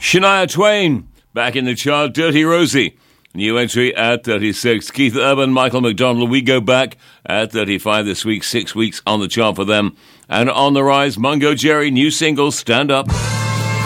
Shania Twain, back in the chart, Dirty Rosie. New entry at 36. Keith Urban, Michael McDonald, We Go Back at 35 this week. 6 weeks on the chart for them. And on the rise, Mungo Jerry, new single, Stand Up.